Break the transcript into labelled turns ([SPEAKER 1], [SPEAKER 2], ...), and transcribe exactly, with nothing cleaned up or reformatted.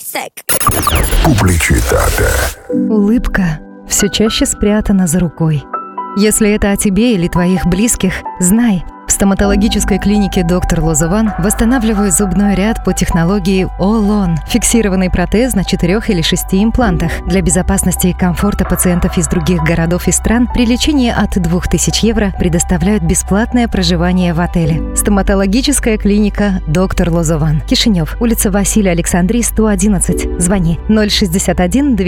[SPEAKER 1] Публичитата.
[SPEAKER 2] Улыбка все чаще спрятана за рукой. Если это о тебе или твоих близких, знай, в стоматологической клинике доктор Лозован восстанавливают зубной ряд по технологии All-On. Фиксированный протез на четырех или шести имплантах. Для безопасности и комфорта пациентов из других городов и стран при лечении от двух тысяч евро предоставляют бесплатное проживание в отеле. Стоматологическая клиника доктор Лозован. Кишинев, улица Василия Александрии, сто одиннадцать. Звони ноль шестьдесят один